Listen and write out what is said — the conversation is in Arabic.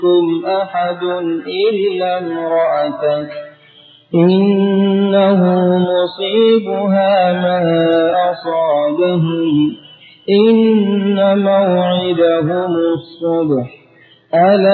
منكم أحد إلا امرأتك إنه مصيبها ما أصابهم إن موعدهم الصبح ألا